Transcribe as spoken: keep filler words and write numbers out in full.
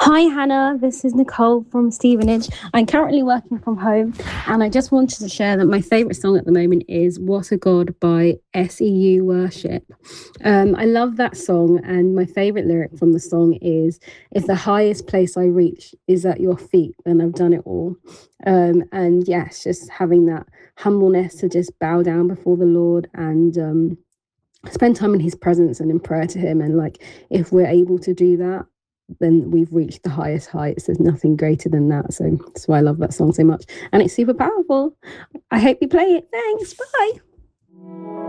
Hi Hannah, this is Nicole from Stevenage. I'm currently working from home and I just wanted to share that my favourite song at the moment is What a God by S E U Worship. Um, I love that song, and my favourite lyric from the song is If the highest place I reach is at your feet, then I've done it all. Um, and yes, just having that humbleness to just bow down before the Lord and um, spend time in his presence and in prayer to him. And like, if we're able to do that, then we've reached the highest heights. There's nothing greater than that. So that's why I love that song so much. And it's super powerful. I hope you play it. Thanks. Bye.